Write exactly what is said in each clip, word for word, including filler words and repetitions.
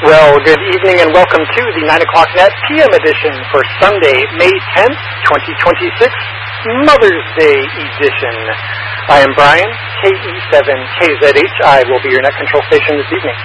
Well, good evening and welcome to the nine o'clock net P M edition for Sunday, May tenth, twenty twenty-six, Mother's Day edition. I am Brian, K E seven K Z H. I will be your net control station this evening.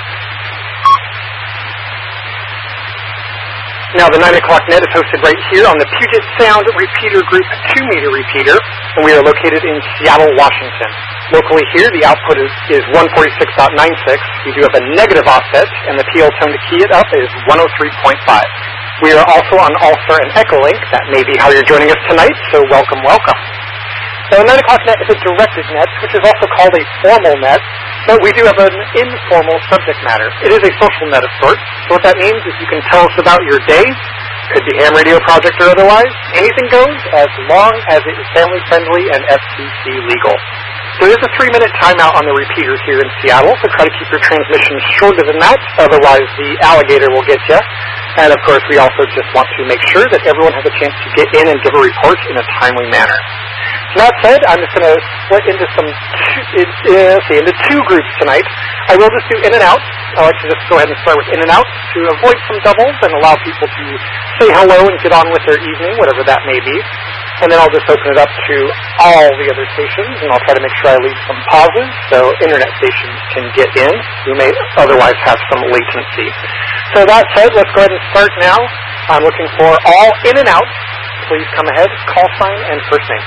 Now, the nine o'clock net is hosted right here on the Puget Sound Repeater Group two meter repeater, and we are located in Seattle, Washington. Locally here, the output is, is one forty-six point nine six. We do have a negative offset, and the P L tone to key it up is one oh three point five. We are also on All-Star and Echolink. That may be how you're joining us tonight, so welcome, welcome. Now, the nine o'clock net is a directed net, which is also called a formal net, but we do have an informal subject matter. It is a social net of sorts, so what that means is you can tell us about your day, could be ham radio project or otherwise, anything goes as long as it is family-friendly and F C C legal. There is a three-minute timeout on the repeaters here in Seattle, so try to keep your transmission shorter than that, otherwise the alligator will get you. And, of course, we also just want to make sure that everyone has a chance to get in and give a report in a timely manner. So that said, I'm just going to split into some two, uh, see, into two groups tonight. I will just do in and out. I like to just go ahead and start with in and out to avoid some doubles and allow people to say hello and get on with their evening, whatever that may be. And then I'll just open it up to all the other stations, and I'll try to make sure I leave some pauses so internet stations can get in who may otherwise have some latency. So that said, let's go ahead and start now. I'm looking for all in and outs. Please come ahead, call sign, and first name.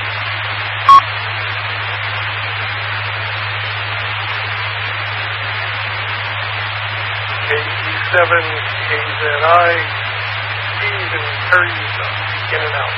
K E seven K Z I, Steve and Teresa, in and out.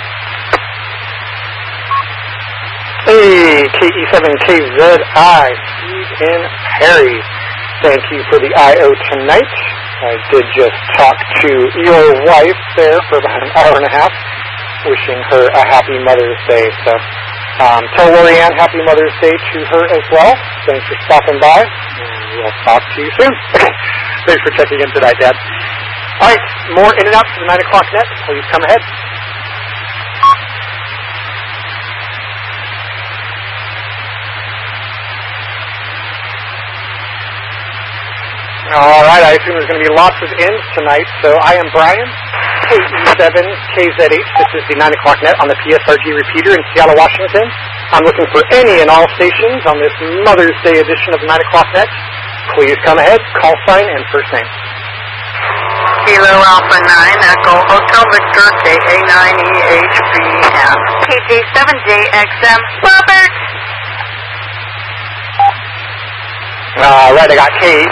Hey, K E seven K Z I, Steve and Perry. Thank you for the I O tonight. I did just talk to your wife there for about an hour and a half, wishing her a happy Mother's Day. So um, tell Lorianne happy Mother's Day to her as well. Thanks for stopping by, and we'll talk to you soon. Thanks for checking in tonight, Dad. All right, more in and out to the nine o'clock net. Please come ahead. All right, I assume there's going to be lots of ins tonight, so I am Brian, K E seven K Z H. This is the nine o'clock net on the P S R G repeater in Seattle, Washington. I'm looking for any and all stations on this Mother's Day edition of the nine o'clock net. Please come ahead, call sign, and first name. Kilo Alpha nine, Echo Hotel Victor, K A nine E H B and K J seven J X M, Robert! All right, I got K.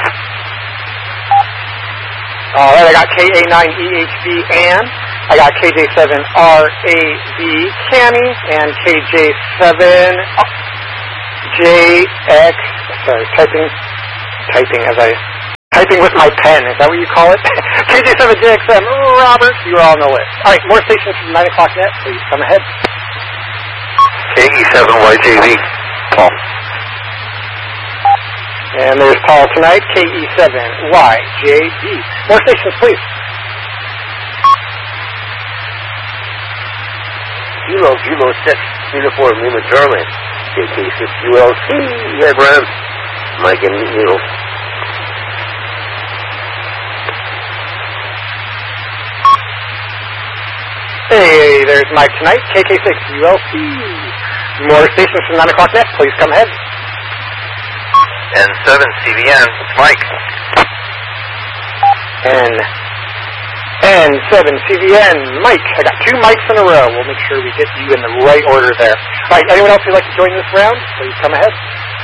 All right, I got K A nine E H B and I got K J seven R A V Cammy and K J seven J X. Sorry, typing, typing as I typing with my pen. Is that what you call it? K J seven J X M. Robert, you are on the list. All right, more stations from nine o'clock net. Please come ahead. K E seven Y J V. Paul. And there's Paul tonight, K E seven Y J B. More stations, please. Kilo, Kilo six, Uniform Lima German, K K six U L C. Hey, Brian. Mike and Needle. Hey, there's Mike tonight, K K six U L C. More stations from nine o'clock net, please come ahead. N seven C V N, it's Mike. N. N seven C V N, Mike. I got two mics in a row. We'll make sure we get you in the right order there. All right, anyone else who'd like to join this round, please come ahead.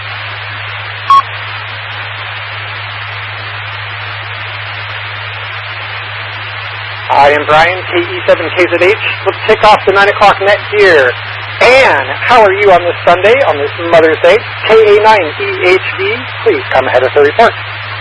I am Brian, K E seven K Z H. Let's kick off the nine o'clock net here. Anne, how are you on this Sunday, on this Mother's Day? K A nine E H V, please come ahead with a report.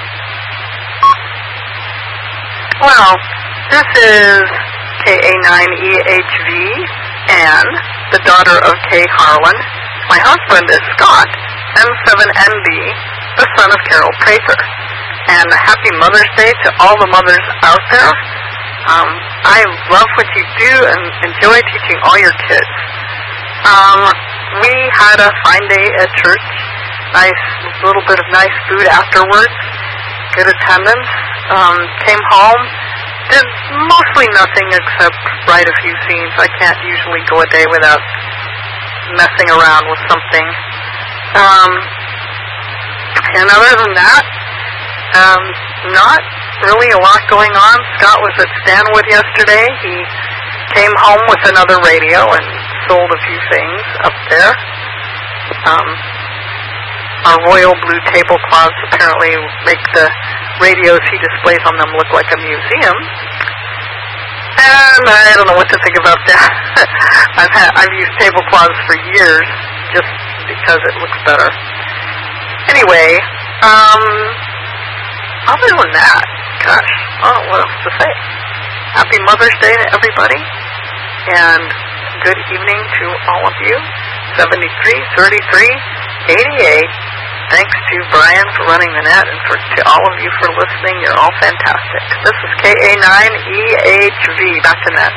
Well, this is K A nine E H V, Anne, the daughter of Kay Harlan. My husband is Scott, N seven N B, the son of Carol Prather. And happy Mother's Day to all the mothers out there. Um, I love what you do and enjoy teaching all your kids. Um, we had a fine day at church, nice little bit of nice food afterwards, good attendance. Um, came home, did mostly nothing except write a few scenes. I can't usually go a day without messing around with something. Um, and other than that, um, not really a lot going on. Scott was at Stanwood yesterday. He came home with another radio and sold a few things up there. Um, our royal blue tablecloths apparently make the radios he displays on them look like a museum. And I don't know what to think about that. I've had, I've used tablecloths for years just because it looks better. Anyway, um, other than that, gosh, I don't know what else to say. Happy Mother's Day to everybody, and good evening to all of you. seventy-three, thirty-three, eighty-eight. Thanks to Brian for running the net, and for to all of you for listening. You're all fantastic. This is K A nine E H V. Back to net.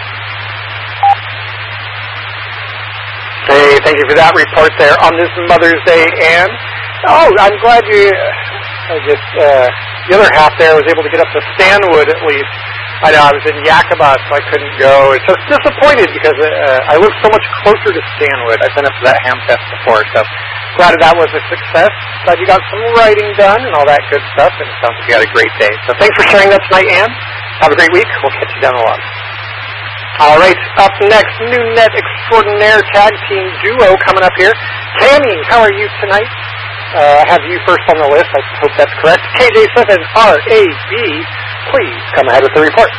Hey, thank you for that report there on this Mother's Day, Anne. Oh, I'm glad you, I just, uh, the other half there was able to get up to Stanwood at least. I know I was in Yakima, so I couldn't go. It's just disappointed because uh, I live so much closer to Stanwood. I've been up to that ham fest before, so glad that was a success. Glad you got some writing done and all that good stuff, and it sounds like you had a great day. So thanks for sharing that tonight, Anne. Have a great week. We'll catch you down the line. All right, up next, New Net Extraordinaire Tag Team Duo coming up here. Tammy, how are you tonight? Uh, I have you first on the list. I hope that's correct. K J seven R A B, please come ahead with the report.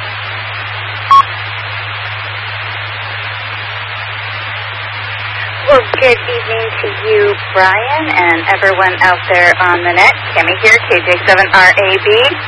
Well, good evening to you, Brian, and everyone out there on the net. Tammy here, K J seven R A B.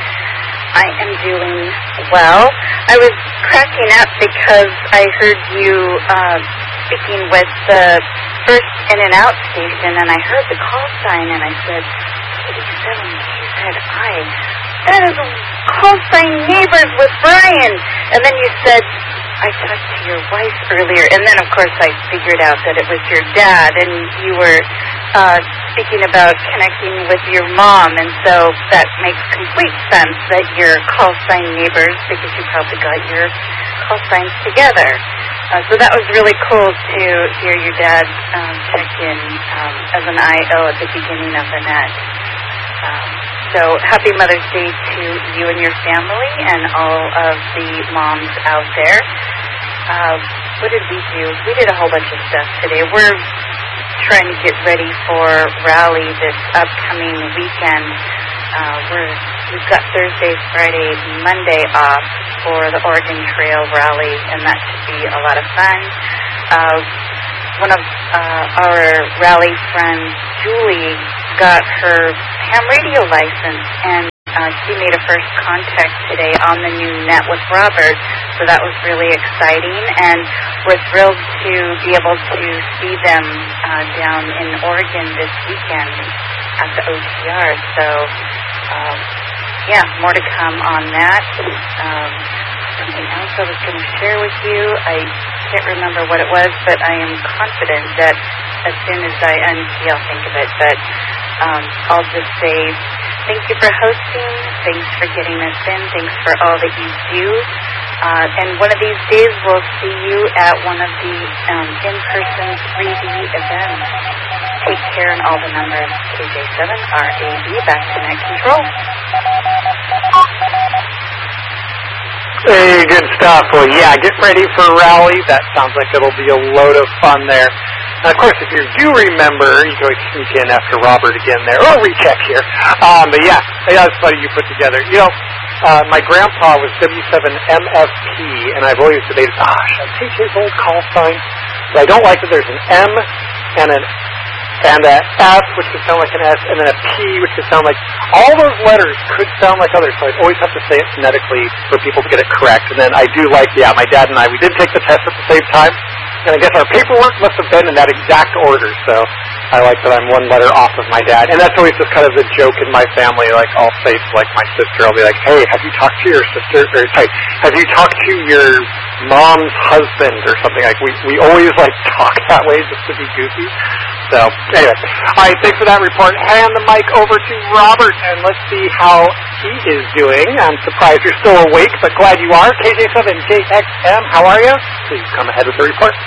I am doing well. I was cracking up because I heard you uh, speaking with the first In and Out station, and I heard the call sign, and I said, eighty-seven, he said, I. That is call sign Neighbors with Brian. And then you said, I talked to your wife earlier, and then, of course, I figured out that it was your dad, and you were uh, speaking about connecting with your mom, and so that makes complete sense that you're call sign neighbors because you probably got your call signs together. Uh, so that was really cool to hear your dad um, check in um, as an I O at the beginning of the net. Um, so happy Mother's Day to you and your family and all of the moms out there. Uh, what did we do? We did a whole bunch of stuff today. We're trying to get ready for Rally this upcoming weekend. Uh, we're, we've got Thursday, Friday, Monday off for the Oregon Trail Rally, and that should be a lot of fun. Uh, one of uh, our rally friends, Julie, got her ham radio license, and uh, she made a first contact today on the new net with Robert, so that was really exciting, and we're thrilled to be able to see them uh, down in Oregon this weekend at the O T R, so um, yeah, more to come on that. Um, something else I was going to share with you, I can't remember what it was, but I am confident that as soon as I unsee, I'll think of it, but um, I'll just say thank you for hosting, thanks for getting us in, thanks for all that you do, uh, and one of these days we'll see you at one of the um, in-person three D events. Take care, and all the numbers, K J seven R A B, back to net control. Hey, good stuff. Well, yeah, get ready for Rally. That sounds like it'll be a load of fun there. And, of course, if you do remember, you can always sneak in after Robert again there, or recheck here. Um, but, yeah, yeah, that's funny you put together. You know, uh, my grandpa was W seven M F P, and I've always debated, ah, should I take his old call sign? But I don't like that there's an M and an and an F, which could sound like an S, and then a P, which could sound like, all those letters could sound like others, so I always have to say it phonetically for people to get it correct. And then I do like, yeah, my dad and I, we did take the test at the same time, and I guess our paperwork must have been in that exact order, so I like that I'm one letter off of my dad. And that's always just kind of the joke in my family, like, I'll say to, like, my sister, I'll be like, hey, have you talked to your sister, or, sorry, have you talked to your mom's husband, or something, like, we, we always, like, talk that way just to be goofy. So, anyway. All right, thanks for that report. Hand the mic over to Robert, and let's see how he is doing. I'm surprised you're still awake, but glad you are. K J seven J X M, how are you? Please come ahead with the report.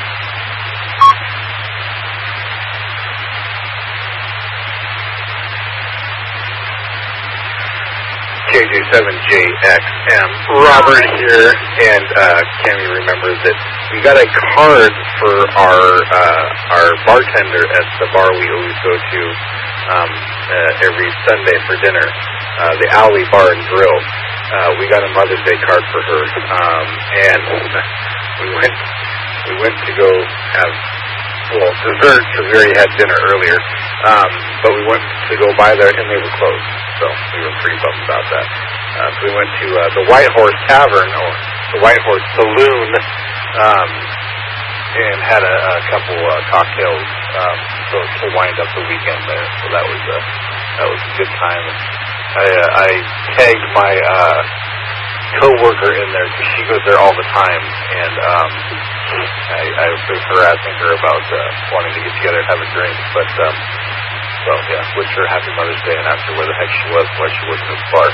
K J seven J X M, Robert here, and uh, Cammy remembers that we got a card for our uh, our bartender at the bar we always go to um, uh, every Sunday for dinner, uh, the Alley Bar and Grill. Uh, we got a Mother's Day card for her, um, and we went we went to go have well dessert because we already had dinner earlier, um, but we went to go by there and they were closed. So we were pretty bummed about that. Uh, so we went to uh, the White Horse Tavern, or the White Horse Saloon, um, and had a, a couple uh, cocktails um, so to wind up the weekend there. So that was a that was a good time. I, uh, I tagged my uh, co-worker in there because she goes there all the time, and um, I, I was harassing her about uh, wanting to get together and have a drink, but. Um, So, yeah, wish her happy Mother's Day and ask her where the heck she was, why she wasn't as far.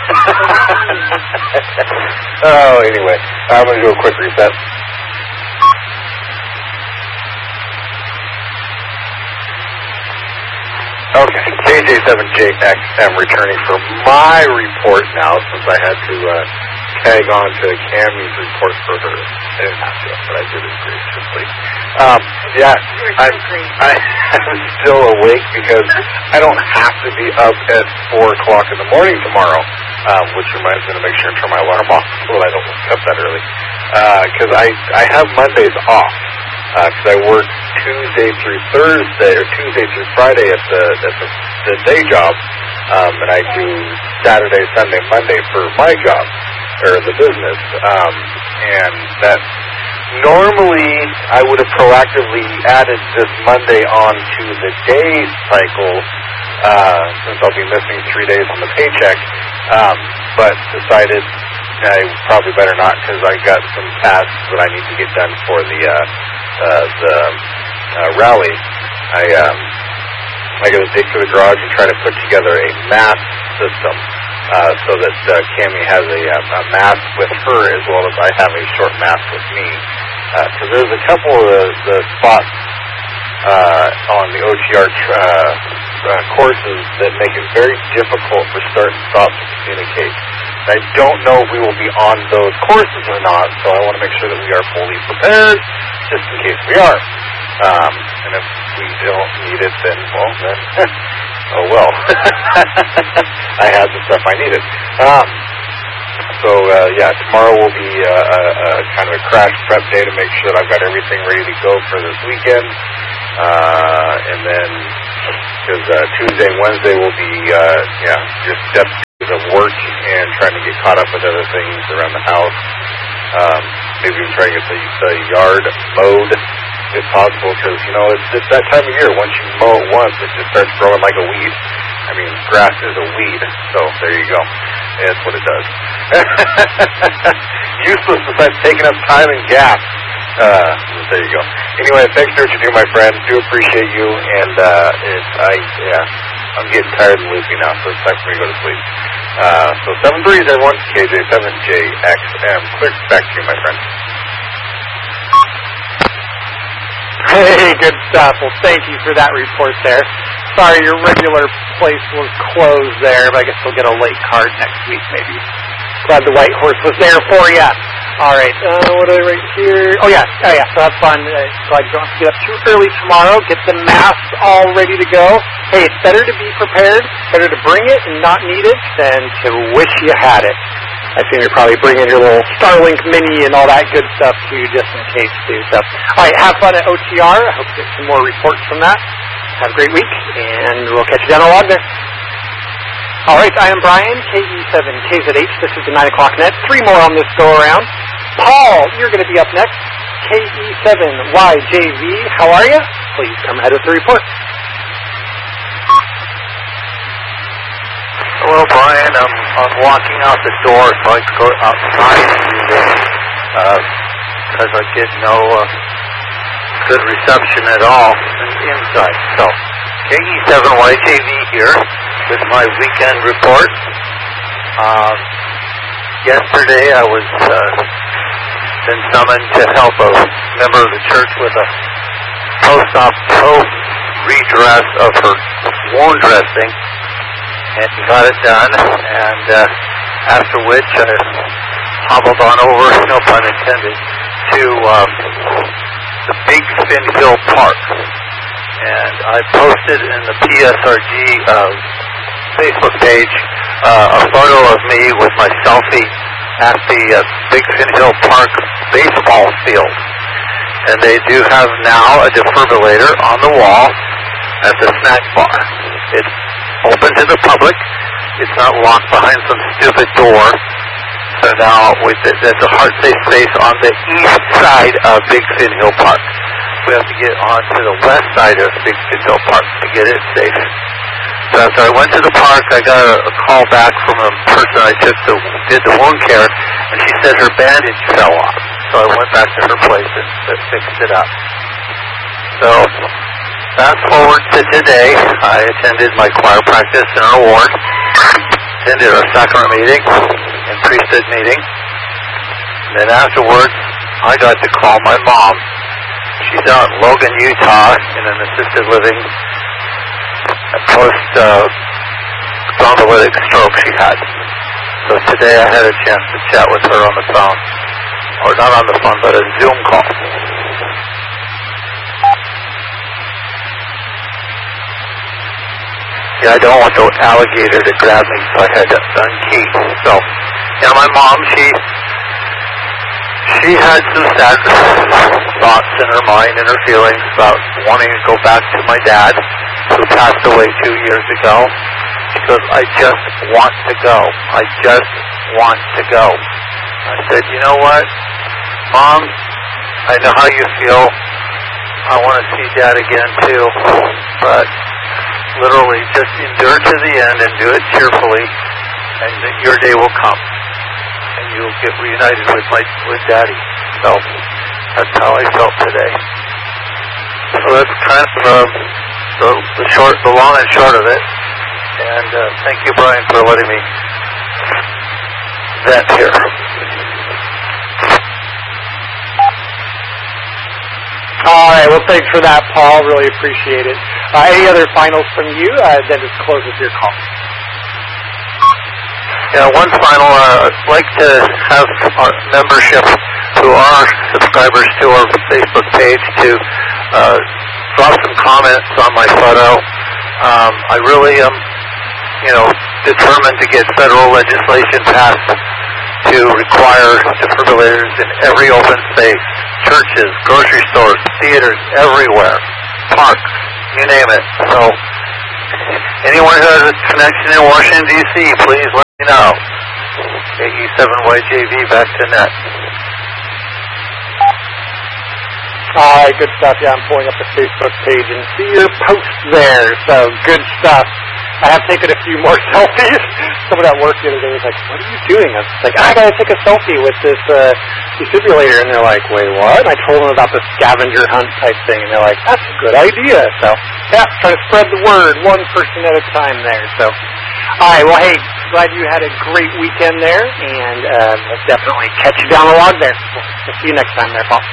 Oh, anyway, I'm going to do a quick reset. Okay, K J seven J X M returning for my report now since I had to uh, tag on to Cammy's report for her. I didn't have to, but I did it graciously. Um, yeah, I'm, I'm still awake because I don't have to be up at four o'clock in the morning tomorrow, um, which reminds me to make sure and turn my alarm off so that I don't wake up that early. Because uh, I, I have Mondays off. Because uh, I work Tuesday through Thursday, or Tuesday through Friday at the at the, the day job, um, and I do Saturday, Sunday, Monday for my job, or the business, um, and that normally I would have proactively added this Monday on to the day cycle, uh, since I'll be missing three days on the paycheck, um, but decided I probably better not because I got some tasks that I need to get done for the uh, uh, the uh, rally. I um, I got to dig through the garage and try to put together a mask system uh, so that uh, Cammy has a, a mask with her as well as I have a short mask with me. Because uh, there's a couple of the, the spots uh, on the O T R tr- uh, uh, courses that make it very difficult for start and stop to communicate. I don't know if we will be on those courses or not, so I want to make sure that we are fully prepared, just in case we are. Um, and if we don't need it, then, well, then, oh well. I had the stuff I needed. Um, so, uh, yeah, tomorrow will be uh, a, a kind of a crash prep day to make sure that I've got everything ready to go for this weekend. Uh, and then, because uh, Tuesday and Wednesday will be, uh, yeah, just steps of work and trying to get caught up with other things around the house. Um, maybe even trying to get the, the yard mowed if possible, because, you know, it's, it's that time of year. Once you mow it once, it just starts growing like a weed. I mean, grass is a weed, so there you go. That's what it does. Useless besides taking up time and gas. Uh, there you go. Anyway, thanks for what you do, my friend. Do appreciate you, and uh, it, I, yeah, I'm getting tired and loopy now, so it's time for me to go to sleep. Uh, so seven threes, everyone. K J seven J X M. Quick, back to you, my friend. Hey, good stuff. Well, thank you for that report there. Sorry, your regular place was closed there, but I guess we'll get a late card next week, maybe. Glad the White Horse was there for you. All right, uh, what do I write here? Oh, yeah, oh, yeah, so have fun. Uh, glad you don't have to get up too early tomorrow. Get the masks all ready to go. Hey, it's better to be prepared, better to bring it and not need it than to wish you had it. I assume you're probably bringing your little Starlink Mini and all that good stuff, too, just in case, too. So, all right, have fun at O T R. I hope to get some more reports from that. Have a great week, and we'll catch you down the log there. All right, I am Brian, K E seven K Z H. This is the nine o'clock net. Three more on this go-around. Paul, you're going to be up next. K E seven Y J V, how are you? Please come ahead with the report. Hello, Brian. I'm, I'm walking out the door, so I can go outside and do this, because uh, I get no uh, good reception at all inside. So, K E seven Y J V here with my weekend report. Um, yesterday I was uh, been summoned to help a member of the church with a post-op toe redress of her wound dressing, and he got it done, and uh, after which I hobbled on over, no pun intended, to um, the Big Fin Hill Park. And I posted in the P S R G uh, Facebook page uh, a photo of me with my selfie at the uh, Big Fin Hill Park baseball field. And they do have now a defibrillator on the wall at the snack bar. It's open to the public. It's not locked behind some stupid door. So now with it, there's a heart-safe space on the east side of Big Fin Hill Park. We have to get on to the west side of Big Fin Hill Park to get it safe. So after I went to the park, I got a, a call back from a person I took to did the wound care, and she said her bandage fell off. So I went back to her place and, and fixed it up. So fast forward to today, I attended my choir practice in our ward, attended our sacrament meeting and priesthood meeting, and then afterwards, I got to call my mom. She's out in Logan, Utah, in an assisted living post uh, thrombolytic stroke she had. So today I had a chance to chat with her on the phone, or not on the phone, but a Zoom call. Yeah, I don't want the alligator to grab me, so I had to unkey. So, yeah, my mom, she she had some sad thoughts in her mind and her feelings about wanting to go back to my dad, who passed away two years ago. She goes, I just want to go. I just want to go. I said, you know what, Mom, I know how you feel. I want to see Dad again, too. But literally, just endure to the end and do it cheerfully, and your day will come. And you'll get reunited with my with Daddy. So that's how I felt today. So that's kind of uh, the, the short, the long and short of it. And uh, thank you, Brian, for letting me vent here. All right, well, thanks for that, Paul. Really appreciate it. Uh, any other finals from you? Uh, then just close with your call. Yeah, one final. Uh, I'd like to have our membership who are subscribers to our Facebook page to uh, drop some comments on my photo. Um, I really am, you know, determined to get federal legislation passed to require defibrillators in every open space. Churches, grocery stores, theaters, everywhere, parks, you name it. So, anyone who has a connection in Washington, D C, please let me know. K E seven Y J V, back to net. All right, good stuff. Yeah, I'm pulling up the Facebook page and see your post there. So, good stuff. I have taken a few more selfies. Someone at work the other day was like, what are you doing? I was like, I gotta take a selfie with this uh, defibrillator. And they're like, wait, what? And I told them about the scavenger hunt type thing. And they're like, that's a good idea. So, yeah, trying to spread the word one person at a time there. So, all right, well, hey, glad you had a great weekend there. And uh, we'll definitely catch you down the log there. We'll, we'll see you next time there, Paul.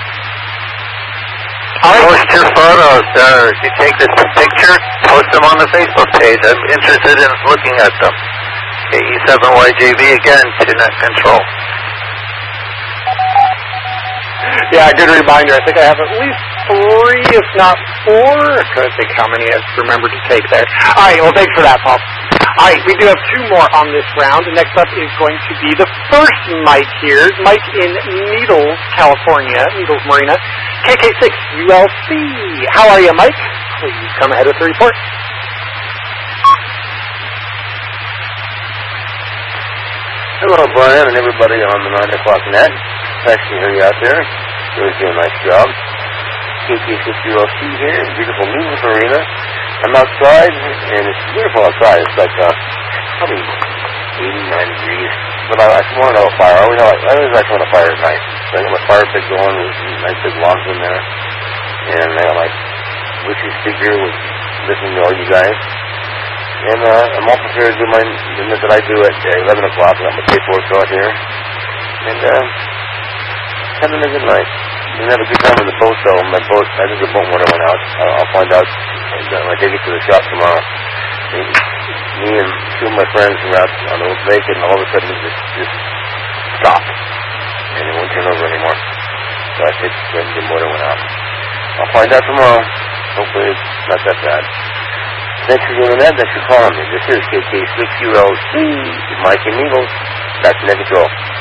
Post your photos, sir. If you take this picture, post them on the Facebook page. I'm interested in looking at them. K E seven Y J V again to net control. Yeah, good reminder. I think I have at least three, if not four. I'm trying to think how many I've remembered to take there. All right, well, thanks for that, Paul. All right, we do have two more on this round. The next up is going to be the first Mike here. Mike in Needles, California, Needles Marina, K K six U L C. How are you, Mike? Please come ahead with the report. Hello, Brian, and everybody on the nine o'clock net. Nice to hear you out there. Really doing a nice job. K K six U L C here in beautiful Needles Marina. I'm outside, and it's beautiful outside. It's like uh, probably eighty-nine degrees. But I, I want to know a fire. I always, I always like to want a fire at night. So I got my fire pit going with nice big logs in there. and I got my Bluetooth speaker with listening to all you guys. And uh, I'm all prepared to do my limit that I do at uh, eleven o'clock. I got my paperwork out here. And uh, having a good night. Didn't have a good time on the boat, though. My boat, I think the boat motor went out. I'll, I'll find out when I take it to the shop tomorrow. Me, me and two of my friends were out on the lake, and all of a sudden it just, just stopped. And it won't turn over anymore. So I think the motor went out. I'll find out tomorrow. Hopefully it's not that bad. Thanks for doing that. Thanks for calling me. This is K K six U L C, Mike and Eagles. Back to net control.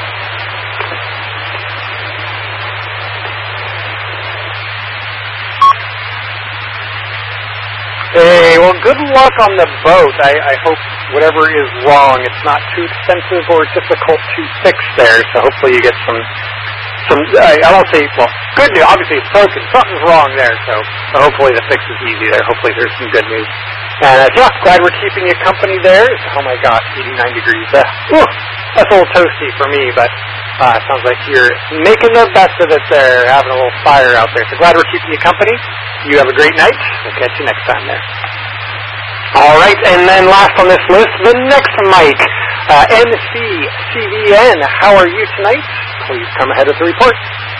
Hey, well, good luck on the boat. I, I hope whatever is wrong, it's not too expensive or difficult to fix there. So hopefully you get some, some. I, I won't say, well, good news. Obviously it's broken. Something's wrong there. So, so hopefully the fix is easy there. Hopefully there's some good news. And uh, yeah, glad we're keeping you company there. Oh my gosh, eighty-nine degrees. Uh, whew, that's a little toasty for me, but uh, sounds like you're making the best of it there, having a little fire out there. So glad we're keeping you company. You have a great night. We'll catch you next time there. All right, and then last on this list, the next mic, uh, N C C V N. How are you tonight? Please come ahead with the report.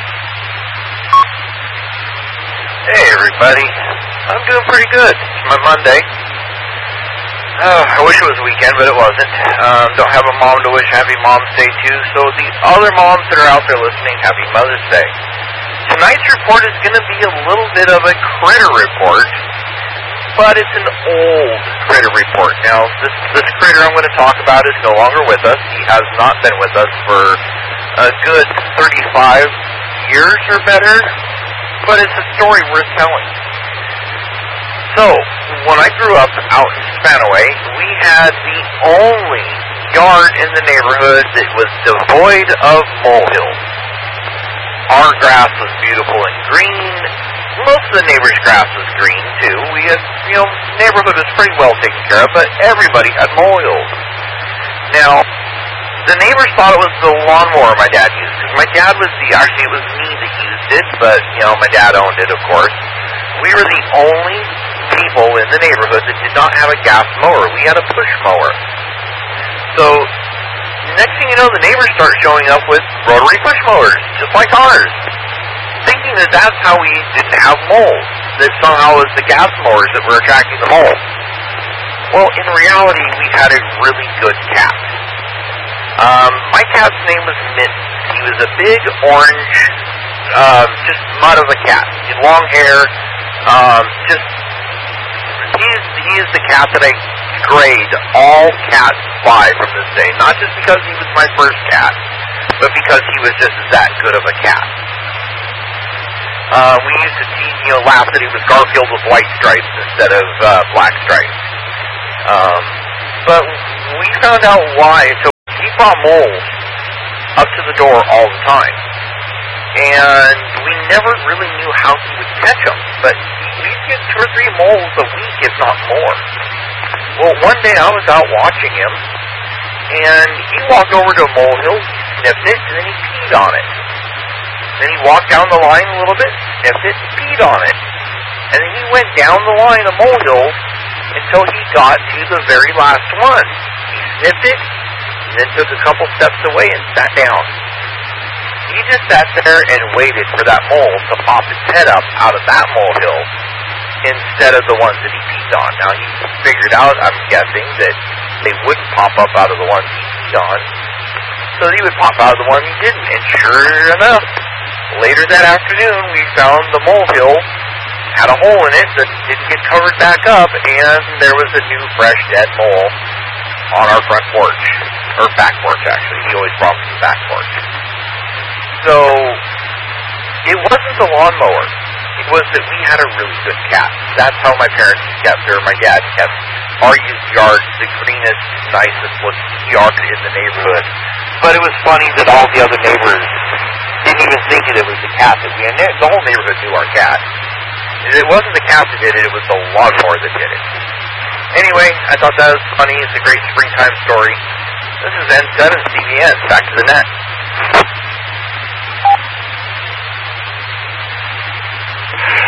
Hey, everybody. I'm doing pretty good. It's my Monday. Uh, I wish it was a weekend, but it wasn't. Um, don't have a mom to wish Happy Mom's Day to, so the other moms that are out there listening, Happy Mother's Day. Tonight's report is going to be a little bit of a critter report, but it's an old critter report. Now, this, this critter I'm going to talk about is no longer with us. He has not been with us for a good thirty-five years or better, but it's a story worth telling. So, when I grew up out in Spanaway, we had the only yard in the neighborhood that was devoid of molehills. Our grass was beautiful and green. Most of the neighbors' grass was green, too. We had, you know, neighborhood was pretty well taken care of, but everybody had molehills. Now, the neighbors thought it was the lawnmower my dad used, because my dad was the, actually it was me that used it, but, you know, my dad owned it, of course. We were the only people in the neighborhood that did not have a gas mower. We had a push mower. So, next thing you know, the neighbors start showing up with rotary push mowers, just like ours, thinking that that's how we didn't have moles, that somehow it was the gas mowers that were attracting the moles. Well, in reality, we had a really good cat. Um, my cat's name was Mittens. He was a big orange, um, just mud of a cat. He had long hair, um, just... He's, he is the cat that I grade all cats by from this day. Not just because he was my first cat, but because he was just that good of a cat. Uh, we used to tease, you know, laugh that he was Garfield with white stripes instead of uh, black stripes. Um, but we found out why. So he brought moles up to the door all the time. And we never really knew how he would catch them. But we'd get two or three moles a week, if not more. Well, one day I was out watching him, and he walked over to a molehill, sniffed it, and then he peed on it. Then he walked down the line a little bit, sniffed it, peed on it. And then he went down the line of molehills until he got to the very last one. He sniffed it, and then took a couple steps away and sat down. He just sat there and waited for that mole to pop his head up out of that molehill instead of the ones that he peed on. Now, he figured out, I'm guessing, that they wouldn't pop up out of the ones he peed on, so he would pop out of the one he didn't. And sure enough, later that afternoon, we found the molehill had a hole in it that didn't get covered back up, and there was a new, fresh, dead mole on our front porch. Or back porch, actually. He always brought me to the back porch. So, it wasn't the lawnmower. It was that we had a really good cat. That's how my parents kept, or my dad kept our yard the greenest, nicest looking yard in the neighborhood. But it was funny that all the other neighbors didn't even think that it was the cat that we had. The whole neighborhood knew our cat. It wasn't the cat that did it, it was the lawnmower that did it. Anyway, I thought that was funny. It's a great springtime story. This is N seven C V N. Back to the net.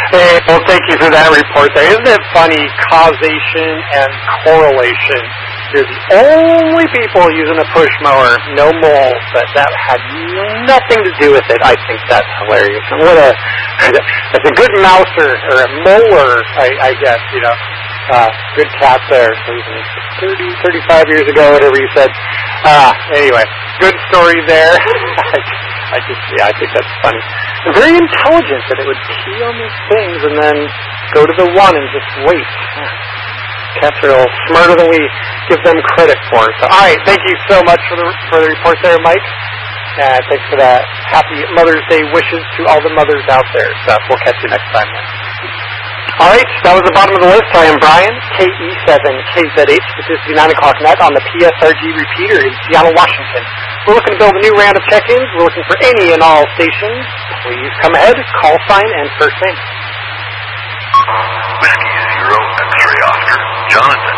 Hey, well, thank you for that report there. Isn't it funny? Causation and correlation. You're the only people using a push mower, no moles, but that had nothing to do with it. I think that's hilarious. And what a, that's a good mouser, or a mower, I, I guess, you know. Uh, good cat there. So even thirty, thirty-five years ago, whatever you said. Uh, anyway, good story there. I just, yeah, I think that's funny. And very intelligent that it would key on these things and then go to the one and just wait. Cats are a little smarter than we give them credit for. So, all right, thank you so much for the for the report there, Mike. And thanks for that. Happy Mother's Day wishes to all the mothers out there. So we'll catch you next time. All right, that was the bottom of the list. I am Brian, K E seven K Z H. This is the nine o'clock net on the P S R G repeater in Seattle, Washington. We're looking to build a new round of check-ins. We're looking for any and all stations. Please come ahead, call sign, and first name. Whiskey Zero X-Ray Oscar, Jonathan.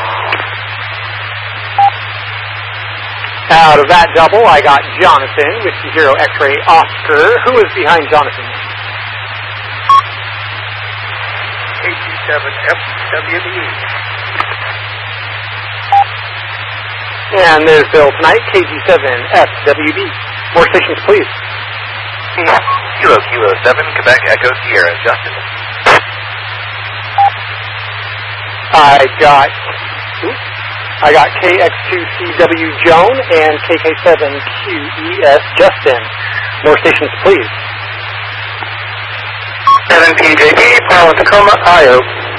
Out of that double, I got Jonathan, Whiskey Zero X-Ray Oscar. Who is behind Jonathan? K G seven F W B. And there's Bill tonight, K G seven F W B. More stations, please. Kilo Kilo seven, Quebec Echo Sierra, Justin. I got, oops, I got K X two C W Joan and K K seven Q E S Justin. More stations, please. seven P J P, Paul, Tacoma, Io.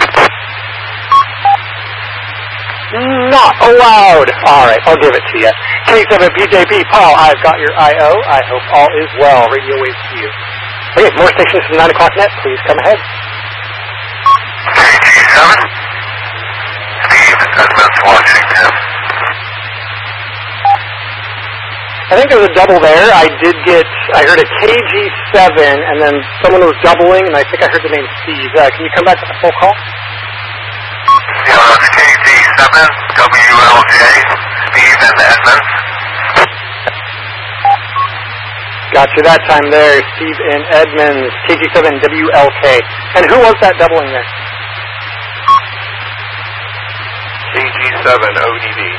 Not allowed. All right, I'll give it to you. K seven P J P, Paul, I've got your I O. I hope all is well. Radio waves to you. Okay, more stations from nine o'clock net. Please come ahead. K G seven, Steve, Edmonds, Washington. I think there was a double there. I did get, I heard a K G seven, and then someone was doubling, and I think I heard the name Steve. Uh, can you come back to the full call? Yeah, that's K G seven, W L J, Steve and Edmonds. Got you that time there, Steve in Edmonds, K G seven W L K. And who was that doubling there? K G seven O D B.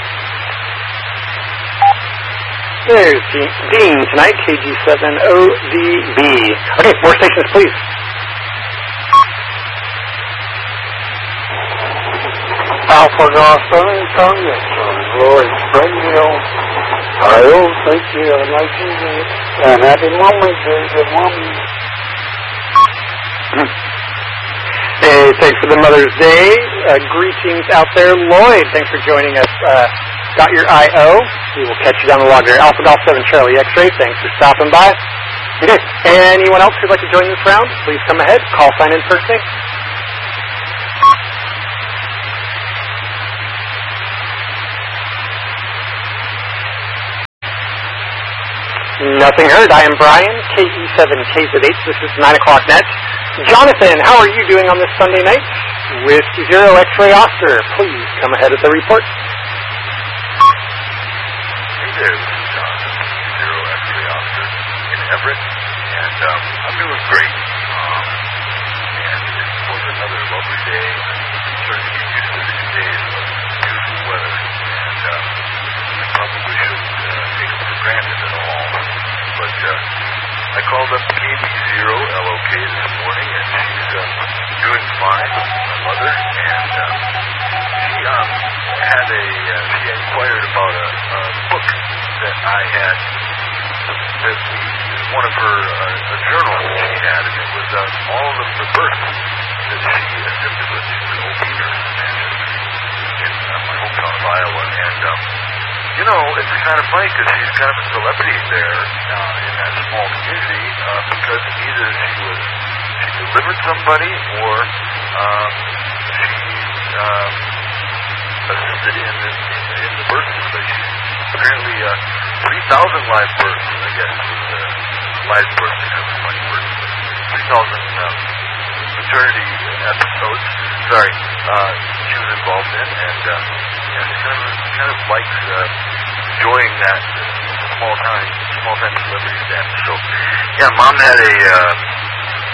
There's Dean, Dean tonight, K G seven O D B. Okay, more stations, please. Alpha Golf San Antonio, Roy Springfield. I will thank you. Have a nice evening. And happy Mother's Day, good woman. Hey, thanks for the Mother's Day. Uh, greetings out there. Lloyd, thanks for joining us. Uh, got your I O. We will catch you down the log there. Alpha Golf seven Charlie X-Ray, thanks for stopping by. Okay, anyone else who'd like to join this round, please come ahead. Call sign in first name. Nothing heard. I am Brian, K E seven K Z H. This is nine o'clock net. Jonathan, how are you doing on this Sunday night? Whiskey Zero X-Ray Oscar, please come ahead at the report. Hey there, this is Jonathan, Zero X-Ray Oscar in Everett, and um, I'm doing great. Um, and it was another lovely day. I'm starting to get used to these days of beautiful weather, and um, I probably shouldn't uh, take it for granted at all. But uh, I called up K B zero L O K this morning, and she's uh, doing fine with my mother. And um, she um, had a uh, she inquired about a, a book that I had that we, one of her uh, a journal that she had, and it was uh, all of the births that she assisted with. She's an O B nurse in uh, my hometown of Iowa, and um, you know, it's kind of funny because she's kind of a celebrity there uh, in that small community uh, because either she was she delivered somebody or um, she um, assisted in the, in, the, in the births. But she's apparently uh, three thousand live births, I guess, was uh, live births because of my birth. three thousand um, maternity episodes. Sorry, uh, she was involved in, and uh, yeah, she kind of kind of likes uh, enjoying that small time, small time celebrity status. So, yeah, Mom had a uh, a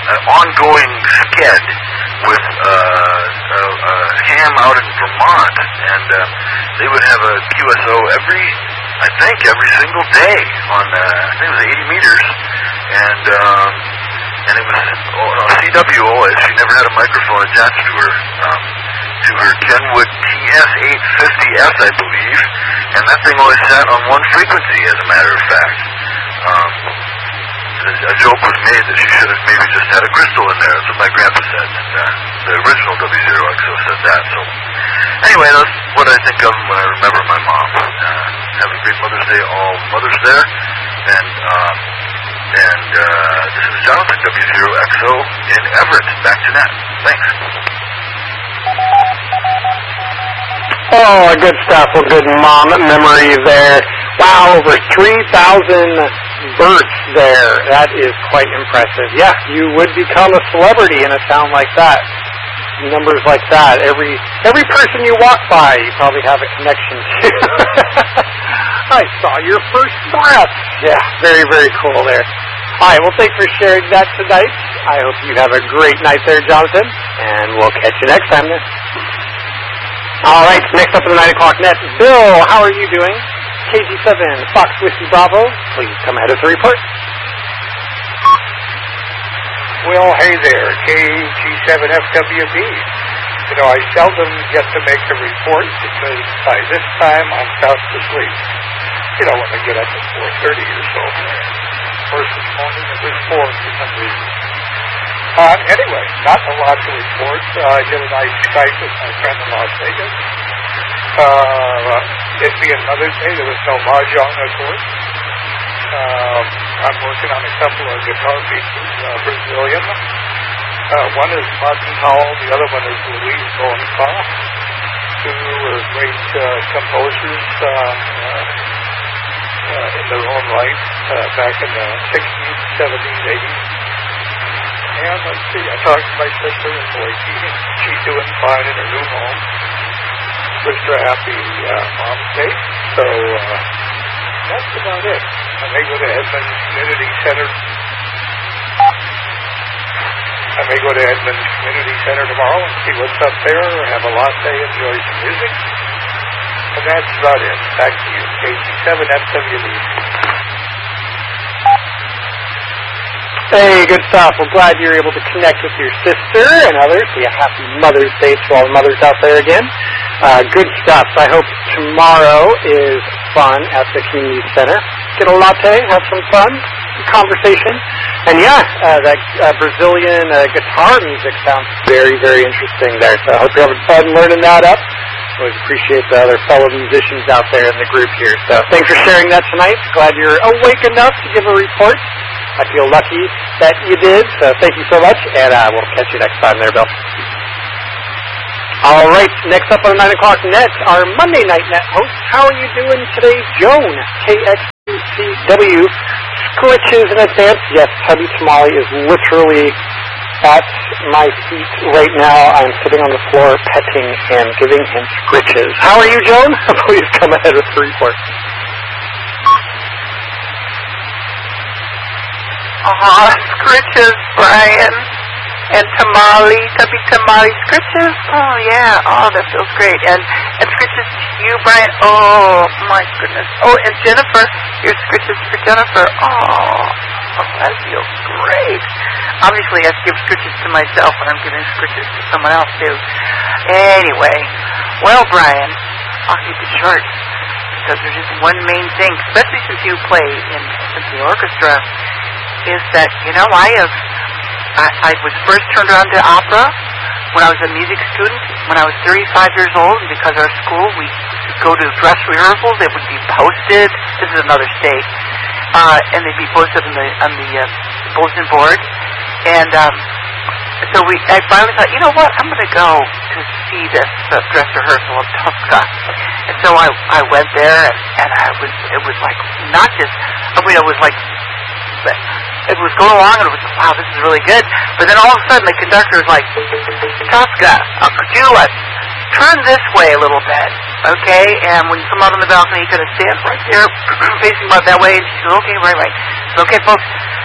an ongoing sked with uh, a, a ham out in Vermont, and uh, they would have a Q S O every, I think, every single day on, uh, I think it was eighty meters, and um, and it was oh, no, C W O. She never had a microphone attached to her um, to her Kenwood T S eight fifty S, I believe, and that thing always sat on one frequency, as a matter of fact. Um, a joke was made that she should have maybe just had a crystal in there. That's what my grandpa said. And, uh, the original W zero X O said that. So, anyway, that's what I think of when I remember my mom. Uh, have a great Mother's Day, all mothers there. And, um, and uh, this is Jonathan, W zero X O in Everett. Back to net. Thanks. Oh, good stuff. Well, good mom memory there. Wow, over three thousand births there. That is quite impressive. Yeah, you would become a celebrity in a town like that. Numbers like that. Every every person you walk by, you probably have a connection to. I saw your first breath. Yeah, very, very cool there. All right, well, thanks for sharing that tonight. I hope you have a great night there, Jonathan, and we'll catch you next time then. All right, next up at the nine o'clock net, Bill, how are you doing? K G seven, Fox Whiskey Bravo, please come ahead with the report. Well, hey there, K G seven F W B. You know, I seldom get to make a report because by this time I'm fast asleep. You know, when I get up at four thirty or so. First this morning it was four for some reason. Uh, anyway, not a lot to report. Uh, I did a nice Skype with my friend in Las Vegas. Uh, it being Mother's Day, there was no mahjong, of course. Um, I'm working on a couple of guitar pieces, uh, Brazilian. Uh, one is Martin Howell, the other one is Louise Bonfa, who were great uh, composers uh, uh, uh, in their own right uh, back in the sixties, seventies, eighties. And let's see, I talked to my sister, and boy, she, she's doing fine in her new home. Wish her a happy uh, Mom's Day. So uh, that's about it. I may go to Edmonds Community Center. I may go to Edmonds Community Center tomorrow and see what's up there, have a latte, enjoy some music. And that's about it. Back to you, K G seven F W B. Hey, good stuff. We're glad you're able to connect with your sister and others. We have happy Mother's Day to all the mothers out there again. Uh, good stuff. I hope tomorrow is fun at the community center. Get a latte, have some fun, conversation. And yeah, uh, that uh, Brazilian uh, guitar music sounds very, very interesting there. So I hope you're having fun learning that up. Always appreciate the other fellow musicians out there in the group here. So thanks for sharing that tonight. Glad you're awake enough to give a report. I feel lucky that you did, so thank you so much, and uh, we'll catch you next time there, Bill. All right, next up on the nine o'clock net, our Monday night net host. How are you doing today, Joan? K X C W scritches in advance. Yes, Hubby Tamale is literally at my feet right now. I'm sitting on the floor petting him, giving him scritches. How are you, Joan? Please come ahead with the report. Uh-huh, scritches, Brian. And tamale, tubby tamale, scritches. Oh, yeah. Oh, that feels great. And and scritches to you, Brian. Oh, my goodness. Oh, and Jennifer, your scritches for Jennifer. Oh, oh, that feels great. Obviously, I have to give scritches to myself when I'm giving scritches to someone else, too. Anyway, well, Brian, I'll keep it short. Because there's just one main thing, especially since you play in symphony orchestra, is that, you know, I have, I, I was first turned on to opera when I was a music student, when I was thirty-five years old, and because our school, we would go to dress rehearsals, they would be posted, this is another state, uh, and they'd be posted on the, on the uh, bulletin board, and um, so we, I finally thought, you know what, I'm going to go to see this uh, dress rehearsal of Tosca, and so I, I went there, and, and I was, it was like, not just, I mean, it was like, it was going along, and it was, wow, this is really good. But then all of a sudden, the conductor was like, Tosca, uh, do it. Turn this way a little bit, okay? And when you come out on the balcony, you got to stand right there, facing about that way. And she said, okay, right, right. So, okay, folks,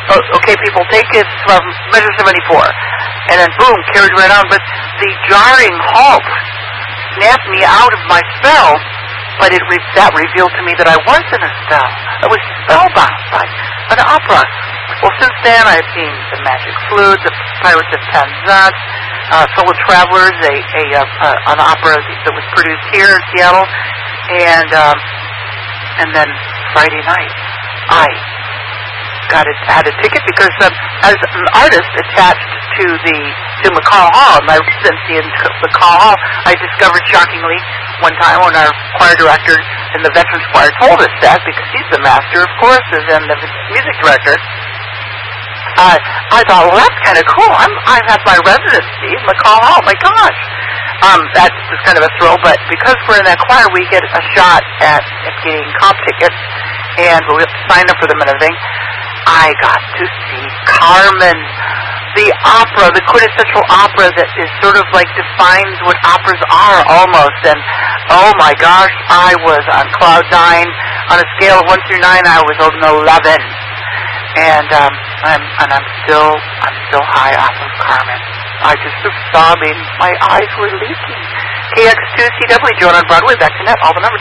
oh, okay, people, take it from measure seventy-four. And then, boom, carried right on. But the jarring halt snapped me out of my spell, but it re- that revealed to me that I was in a spell. I was spellbound by an opera. Well, since then, I've seen The Magic Flute, The Pirates of Penzance, uh, Fellow Travelers, a, a, uh, an opera that was produced here in Seattle, and um, and then Friday night, I got it, had a ticket because um, as an artist attached to the to McCall Hall, my residency in McCall Hall, I discovered shockingly one time when our choir director in the Veterans Choir told us that, because he's the master of choruses and the music director. Uh, I thought, well, that's kind of cool. I'm, I have my residency in McCall Hall. My gosh. Um, that was kind of a thrill, but because we're in that choir, we get a shot at, at getting comp tickets, and we have to sign up for them and everything. I got to see Carmen, the opera, the quintessential opera that is sort of like defines what operas are almost. And oh my gosh, I was on cloud nine. On a scale of one through nine, I was on eleven. And um, I'm and I'm still I'm still high off of Carmen. I just was sobbing. My eyes were leaking. K X two C W, Joan on Broadway. Back to net. All the numbers.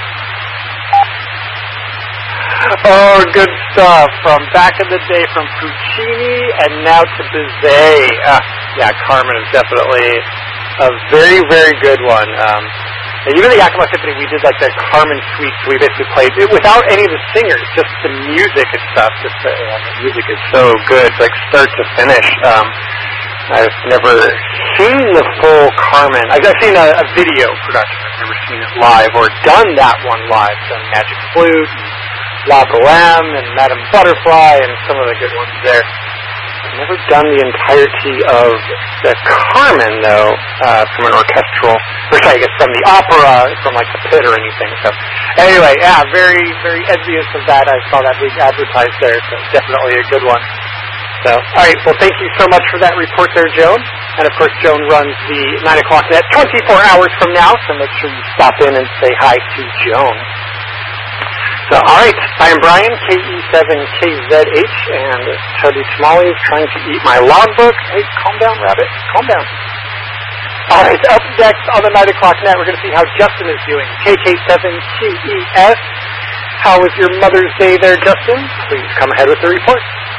Oh, good stuff. From back in the day, from Puccini and now to Bizet. Uh, yeah, Carmen is definitely a very, very good one. Um, and even the Yakima Symphony, we did like the Carmen suite, so we basically played it without any of the singers, just the music and stuff. Just the, uh, the music is so good, like start to finish. Um, I've never seen the full Carmen. I've, I've seen a, a video production. I've never seen it live or done that one live. Done Magic Flute, La Boheme, and Madame Butterfly, and some of the good ones there. I've never done the entirety of the Carmen, though, uh, from an orchestral, or sorry, I guess from the opera, from like the pit or anything. So anyway, yeah, very, very envious of that. I saw that being advertised there, so definitely a good one. So, all right, well, thank you so much for that report there, Joan. And, of course, Joan runs the nine o'clock net twenty-four hours from now, so make sure you stop in and say hi to Joan. So, all right, I am Brian, K E seven K Z H, and Toby Tamale is trying to eat my logbook. Hey, calm down, Rabbit. Calm down. All right, up next on the nine o'clock net, we're going to see how Justin is doing. K K seven Q E S. How was your Mother's Day there, Justin? Please come ahead with the report.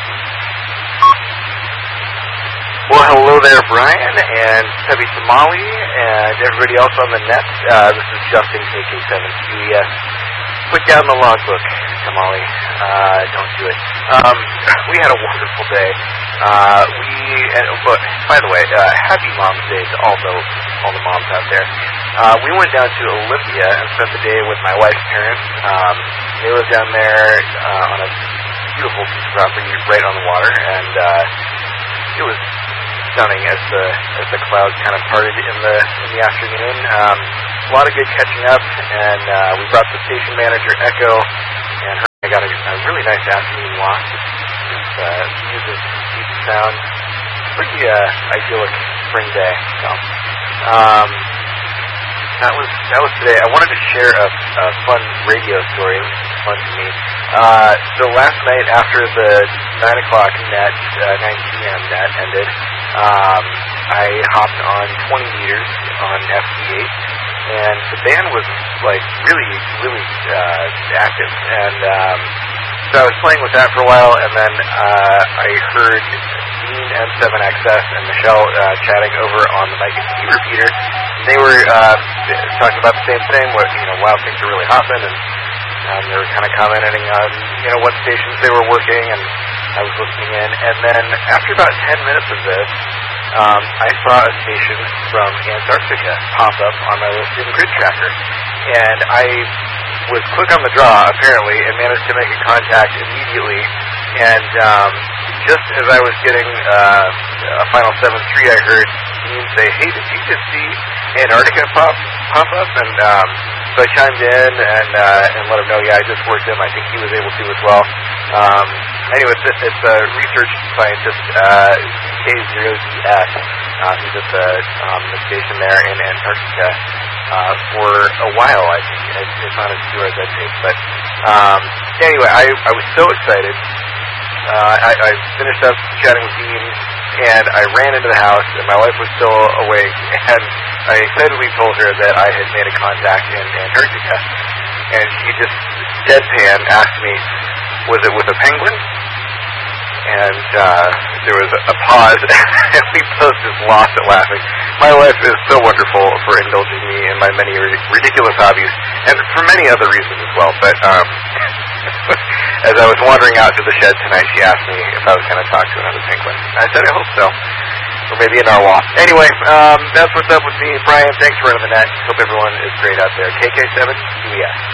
Well, hello there, Brian, and Tubby Somali, and everybody else on the net. Uh, this is Justin, K K seven Q E S. Put down the logbook, Somali. Uh, don't do it. Um, we had a wonderful day. Uh, we, and, but, by the way, uh, happy Mom's Day to all the, all the moms out there. Uh, we went down to Olympia and spent the day with my wife's parents. Um, they live down there uh, on a beautiful piece of property right on the water, and uh, it was stunning as the as the clouds kind of parted in the in the afternoon. Um, a lot of good catching up, and uh, we brought the station manager Echo, and her I got a, a really nice afternoon walk. Just uh, music, deep sound, pretty uh, idyllic spring day. So um, that was that was today. I wanted to share a, a fun radio story. It was fun to me. Uh, so last night after the nine o'clock net, uh, nine p.m. net ended. Um, I hopped on twenty meters on F C eight, and the band was like really, really uh, active. And um, so I was playing with that for a while, and then uh, I heard Dean M seven X S and Michelle uh, chatting over on the Mike and Steve repeater. They were uh, talking about the same thing. What you know, wow, things are really hopping, and um, they were kind of commenting on you know what stations they were working and. I was listening in, and then after about ten minutes of this, um, I saw a station from Antarctica pop up on my listed grid tracker, and I was quick on the draw, apparently, and managed to make a contact immediately, and um, just as I was getting uh, a final seven three, I heard Dean say, hey, did you just see Antarctica pop, pop up? And um, so I chimed in and, uh, and let him know, yeah, I just worked him. I think he was able to as well. Um, anyway, it's, it's a research scientist, uh, K zero D S, uh, who's at the, um, the station there in Antarctica uh, for a while, I think. It's, it's on his tour that tape. But um, anyway, I, I was so excited uh, I, I finished up chatting with Dean, and I ran into the house, and my wife was still awake, and I excitedly told her that I had made a contact in Antarctica, and she just deadpan asked me, was it with a penguin? And uh, there was a, a pause, and we both just lost it laughing. My wife is so wonderful for indulging me in my many ri- ridiculous hobbies, and for many other reasons as well. But um, as I was wandering out to the shed tonight, she asked me if I was going to talk to another penguin. I said, I hope so. Or maybe a narwhal. Anyway, um, that's what's up with me. Brian, thanks for running the net. Hope everyone is great out there. K K seven U E S.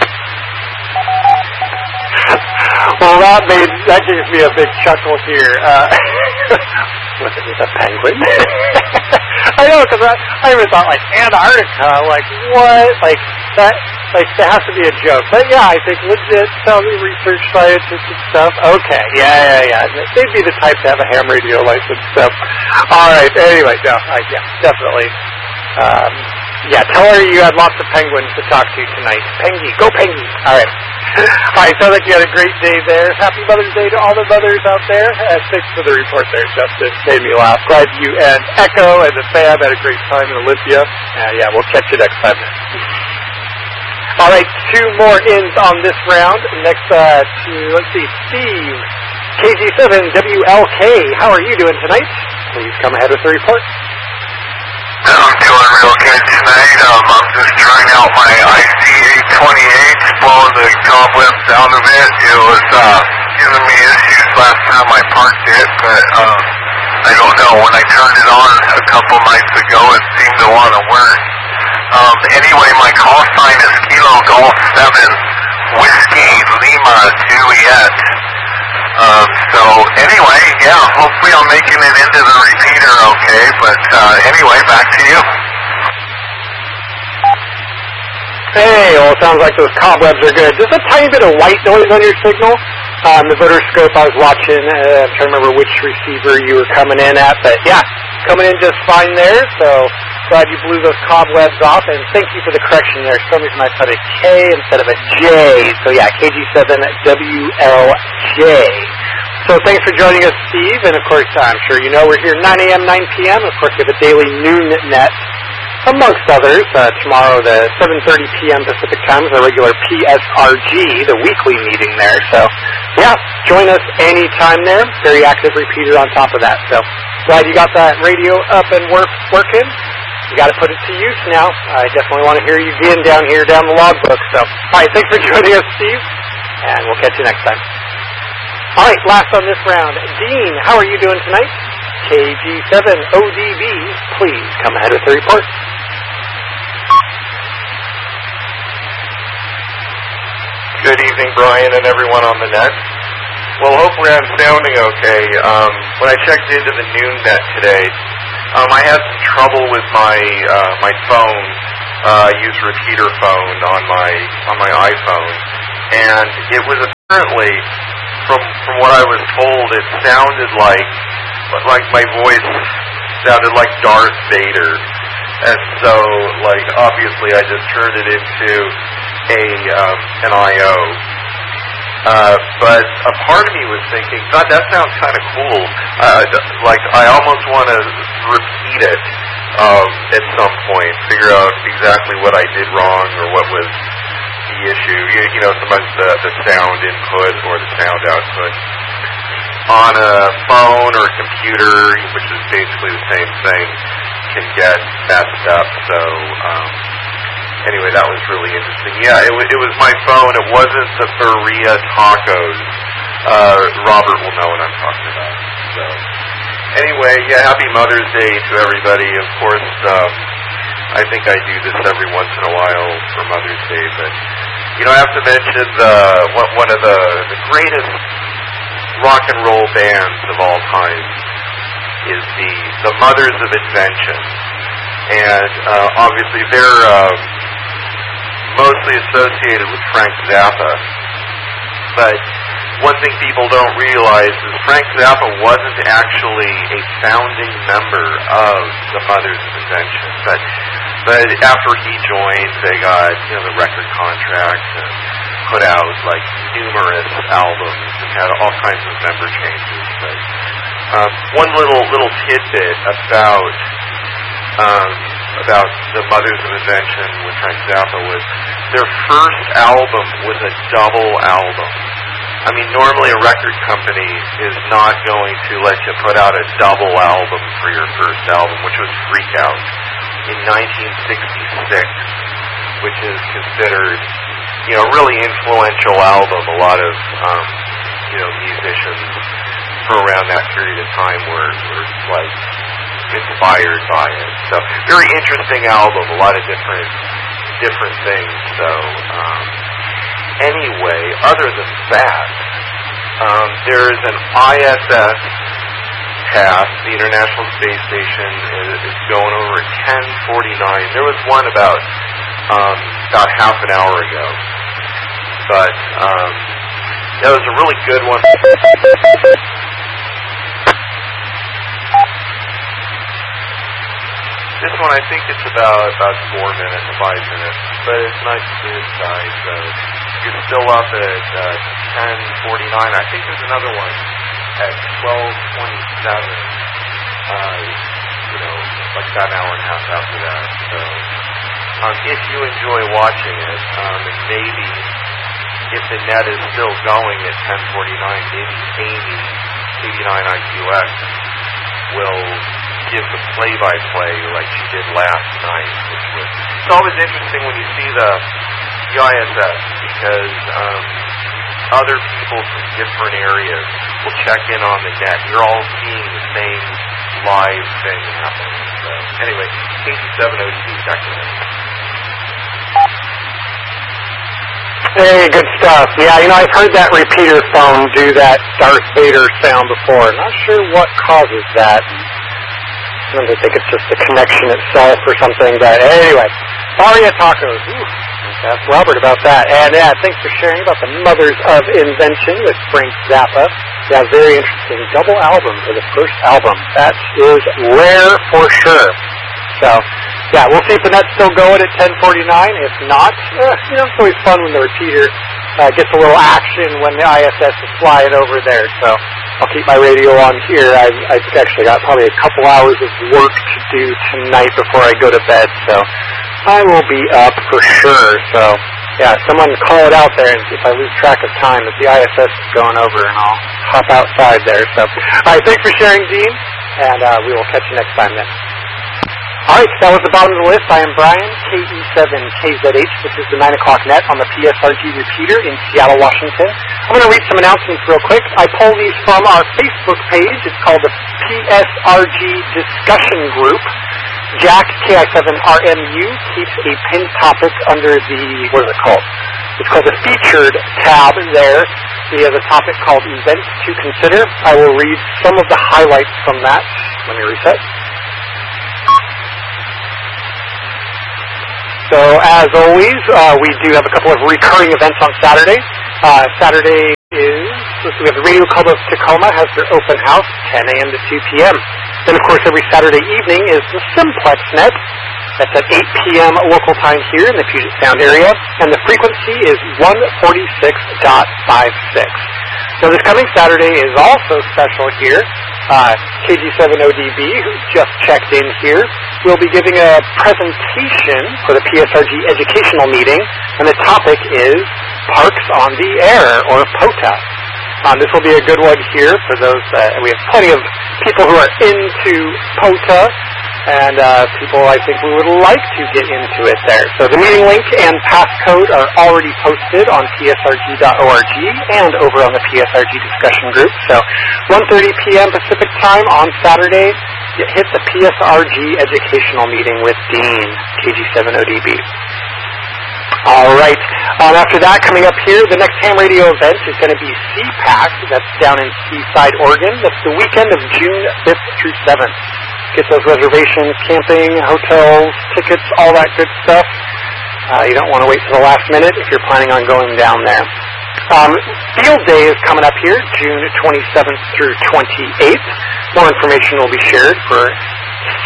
Well, that made, that gives me a big chuckle here. Uh, was it with a penguin? I know, because I, I even thought, like, Antarctica, like, what? Like, that, like, that has to be a joke. But, yeah, I think legit, tell me research scientists and stuff. Okay, yeah, yeah, yeah. They'd be the type to have a ham radio license, so. All right, anyway, no, I, yeah, definitely. Um, yeah, tell her you had lots of penguins to talk to tonight. Pengy, go Pengy. All right. All right, sounds like you had a great day there. Happy Mother's Day to all the mothers out there. And thanks for the report there, Justin. Made me laugh. Glad you and Echo and the fam had a great time in Olympia. Uh, yeah, we'll catch you next time. All right, two more ins on this round. Next, uh, to, let's see, Steve, K G seven W L K. How are you doing tonight? Please come ahead with the report. I'm doing real good tonight. Um, I'm just trying out my I C eight twenty-eight, blowing the cobwebs out of it. It was uh, giving me issues last time I parked it, but um, I don't know. When I turned it on a couple nights ago, it seemed to want to work. Um, anyway, my call sign is Kilo Golf seven Whiskey Lima Juliet. Um, so anyway, yeah, hopefully I'm making it into the repeater okay, but uh, anyway, back to you. Hey, well, it sounds like those cobwebs are good. Just a tiny bit of white noise on your signal. Um, the voter scope I was watching, uh, I'm trying to remember which receiver you were coming in at, but yeah, coming in just fine there, so glad you blew those cobwebs off, and thank you for the correction there. For some reason I put a K instead of a J, so yeah, K G seven W L J. So thanks for joining us, Steve, and of course, I'm sure you know we're here nine a.m., nine p.m., of course we have a daily noon net, amongst others. Uh, tomorrow, the seven thirty p.m. Pacific time is our regular P S R G, the weekly meeting there. So, yeah, join us anytime there. Very active repeater on top of that. So, glad you got that radio up and work working. You got to put it to use now. I definitely want to hear you again down here, down the logbook. So, all right, thanks for joining us, Steve, and we'll catch you next time. All right, last on this round, Dean, how are you doing tonight? K G seven O D B, please come ahead with the report. Good evening, Brian, and everyone on the net. Well, hopefully I'm sounding okay. Um, when I checked into the noon net today, um, I had some trouble with my uh, my phone. Uh, I use repeater phone on my on my iPhone, and it was apparently, from from what I was told, it sounded like like my voice sounded like Darth Vader, and so like obviously I just turned it into a um, an I O. Uh, but a part of me was thinking, God, that sounds kind of cool. Uh, like I almost want to repeat it um, at some point, figure out exactly what I did wrong or what was the issue. You, you know, sometimes the, the sound input or the sound output on a phone or a computer, which is basically the same thing, can get messed up. So um, anyway, that was really interesting. Yeah, it, w- it was my phone. It wasn't the Berea Tacos. Uh, Robert will know what I'm talking about. So anyway, yeah, happy Mother's Day to everybody. Of course, um, I think I do this every once in a while for Mother's Day, but you know, I have to mention the one of the, the greatest rock and roll bands of all time is the the Mothers of Invention, and uh, obviously they're uh, mostly associated with Frank Zappa. But one thing people don't realize is Frank Zappa wasn't actually a founding member of the Mothers of Invention, but but after he joined, they got you know the record contract. And put out like numerous albums and had all kinds of member changes. But um, one little little tidbit about um, about the Mothers of Invention with Frank Zappa was their first album was a double album. I mean, normally a record company is not going to let you put out a double album for your first album, which was Freak Out in nineteen sixty-six, which is considered, you know, a really influential album. A lot of, um, you know, musicians from around that period of time were, were like, inspired by it. So, very interesting album, a lot of different, different things. So, um, anyway, other than that, um, there is an I S S pass. The International Space Station is, is going over at ten forty-nine. There was one about um, about half an hour ago, but um, that was a really good one. This one, I think it's about about four minutes, five minutes, but it's nice and clear sky, so you're still up at uh, ten forty-nine. I think there's another one at twelve twenty-seven, uh, you know, like about an hour and a half after that. So um, if you enjoy watching it, um, and maybe if the net is still going at ten forty-nine, maybe Amy, eighty-nine I Q X, will give the play-by-play like she did last night, which was, it's always interesting when you see the, the I S S, because um, other people from different areas will check in on the net. You're all seeing the same live thing happening. So anyway, K G seven O D B, back to you. Hey, good stuff. Yeah, you know, I've heard that repeater phone do that Darth Vader sound before. Not sure what causes that. I think it's just the connection itself or something. But anyway, Aria Tacos. Ooh, that's Robert about that. And yeah, thanks for sharing about the Mothers of Invention with Frank Zappa. Yeah, very interesting. Double album for the first album. That is rare for sure. So, yeah, we'll see if the net's still going at ten forty-nine. If not, eh, you know, it's always fun when the repeater uh, gets a little action when the I S S is flying over there. So I'll keep my radio on here. I've, I've actually got probably a couple hours of work to do tonight before I go to bed. So I will be up for sure. So, yeah, someone call it out there and see if I lose track of time if the I S S is going over, and I'll hop outside there. So, all right, thanks for sharing, Dean, and uh, we will catch you next time then. All right, that was the bottom of the list. I am Brian, K E seven K Z H. This is the nine o'clock net on the P S R G repeater in Seattle, Washington. I'm going to read some announcements real quick. I pull these from our Facebook page. It's called the P S R G Discussion Group. Jack, K I seven R M U, keeps a pinned topic under the, what is it called? It's called the Featured tab there. He has a topic called Events to Consider. I will read some of the highlights from that. Let me reset. So, as always, uh, we do have a couple of recurring events on Saturday. Uh, Saturday is, let's see, we have the Radio Club of Tacoma has their open house, ten a.m. to two p.m. Then, of course, every Saturday evening is the Simplex Net. That's at eight p.m. local time here in the Puget Sound area. And the frequency is one forty-six point five six. Now, this coming Saturday is also special here. Uh, K G seven O D B, who just checked in here, will be giving a presentation for the P S R G educational meeting, and the topic is Parks on the Air, or POTA. Um, this will be a good one here for those, uh, we have plenty of people who are into POTA, and uh, people I think we would like to get into it there. So the meeting link and passcode are already posted on P S R G dot org and over on the P S R G discussion group. So one thirty p.m. Pacific time on Saturday, you hit the P S R G educational meeting with Dean, K G seven O D B. All right. Um, after that, coming up here, the next ham radio event is going to be C PAC. That's down in Seaside, Oregon. That's the weekend of June fifth through seventh. Get those reservations, camping, hotels, tickets, all that good stuff. Uh, you don't want to wait till the last minute if you're planning on going down there. Um, Field Day is coming up here, June twenty-seventh through twenty-eighth. More information will be shared for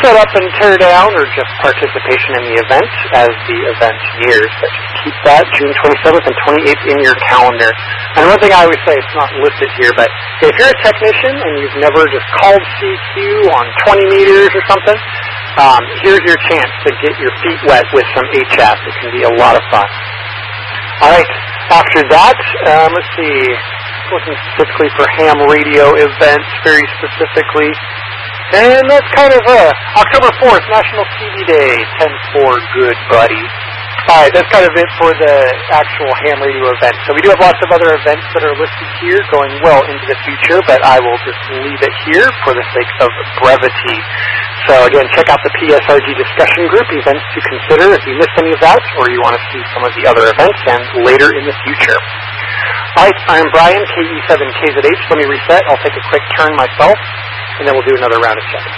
set up and tear down or just participation in the event as the event nears. But just keep that June twenty-seventh and twenty-eighth in your calendar. And one thing I always say, it's not listed here, but if you're a technician and you've never just called C Q on twenty meters or something, um, here's your chance to get your feet wet with some H F. It can be a lot of fun. All right. After that, um, let's see, looking specifically for ham radio events, very specifically. And that's kind of uh, October fourth, National T V Day, ten four, good buddy. All right, that's kind of it for the actual ham radio event. So we do have lots of other events that are listed here going well into the future, but I will just leave it here for the sake of brevity. So again, check out the P S R G discussion group, events to consider if you missed any of that or you want to see some of the other events and later in the future. All right, I'm Brian, K E seven K Z H. Let me reset. I'll take a quick turn myself, and then we'll do another round of checks.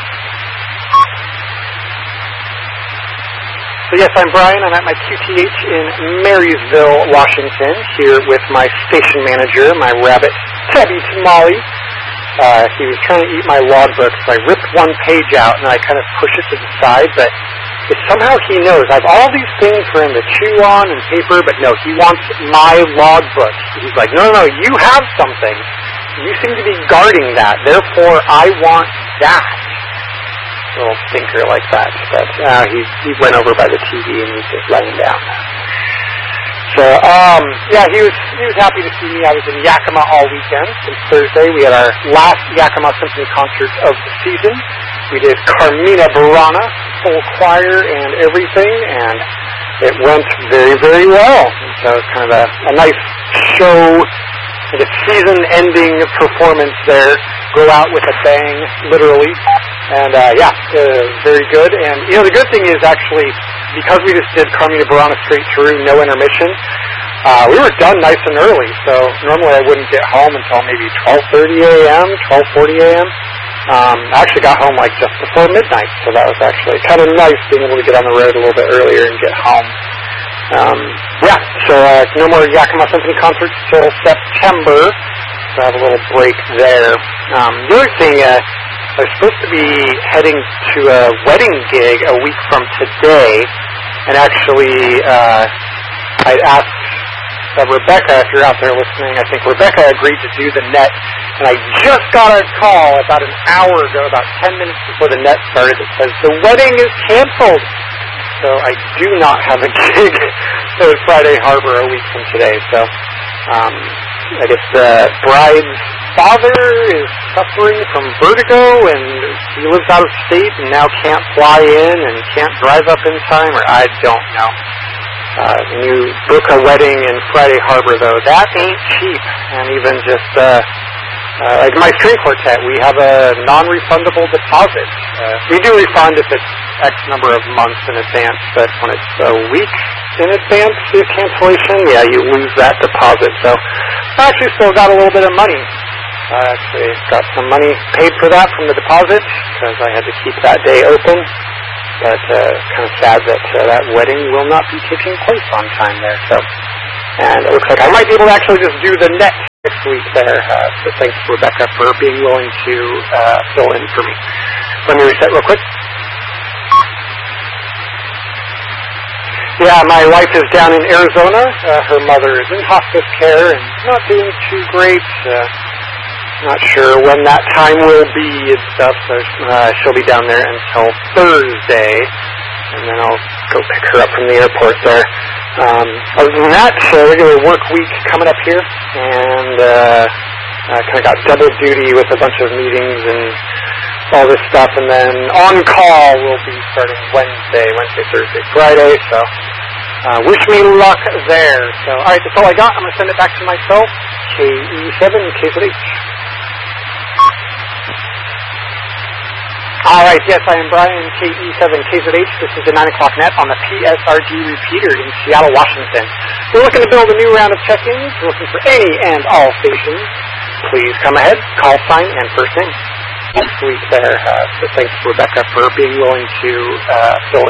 So yes, I'm Brian. I'm at my Q T H in Marysville, Washington, here with my station manager, my rabbit, Teddy Tamale. Uh, he was trying to eat my logbook, so I ripped one page out and I kind of push it to the side, but it, somehow he knows. I have all these things for him to chew on and paper, but no, he wants my logbook. He's like, no, no, no, you have something. You seem to be guarding that, therefore I want that. Little stinker like that, but uh, he he went over by the T V and he's just laying down. So um, yeah, he was he was happy to see me. I was in Yakima all weekend. Since Thursday, we had our last Yakima Symphony concert of the season. We did Carmina Burana, full choir and everything, and it went very very well. And so it's kind of a, a nice show. The season-ending performance there, go out with a bang, literally, and uh, yeah, uh, very good. And you know, the good thing is actually because we just did Carmina Burana straight through, no intermission. Uh, we were done nice and early, so normally I wouldn't get home until maybe twelve thirty a.m., twelve forty a.m. Um, I actually got home like just before midnight, so that was actually kind of nice being able to get on the road a little bit earlier and get home. Um, yeah, so uh, no more Yakima Symphony concerts till September, so I have a little break there. Um, the other thing, uh, I was supposed to be heading to a wedding gig a week from today, and actually uh, I asked uh, Rebecca, if you're out there listening, I think Rebecca agreed to do the net, and I just got a call about an hour ago, about ten minutes before the net started, that says the wedding is canceled. So I do not have a gig at Friday Harbor a week from today. So um, I guess the bride's father is suffering from vertigo, and he lives out of state and now can't fly in and can't drive up in time, or I don't know. Uh, when you book a wedding in Friday Harbor, though, that ain't cheap. And even just uh, uh, like my string quartet, we have a non-refundable deposit. Uh, we do refund if it's X number of months in advance, but when it's a week in advance the cancellation, yeah, you lose that deposit. So I actually still got a little bit of money. I actually got some money paid for that from the deposit because I had to keep that day open. But uh, kind of sad that uh, that wedding will not be taking place on time there. So, and it looks like I might be able to actually just do the net next week there. Uh, so thanks, Rebecca, for being willing to uh, fill in for me. Let me reset real quick. Yeah, my wife is down in Arizona. Uh, her mother is in hospice care and not doing too great. Uh, not sure when that time will be and stuff, so uh, she'll be down there until Thursday, and then I'll go pick her up from the airport there. Um, other than that, uh, regular work week coming up here, and uh, I kind of got double duty with a bunch of meetings and all this stuff, and then on call will be starting Wednesday, Wednesday, Thursday, Friday, so uh, wish me luck there. So, alright, that's all I got. I'm going to send it back to myself, K E seven K Z H. Alright, yes, I am Brian, K E seven K Z H. This is the nine o'clock net on the P S R G repeater in Seattle, Washington. We're looking to build a new round of check-ins. We're looking for any and all stations. Please come ahead, call sign, and first name. Next week there, uh, so thanks, Rebecca, for being willing to uh, fill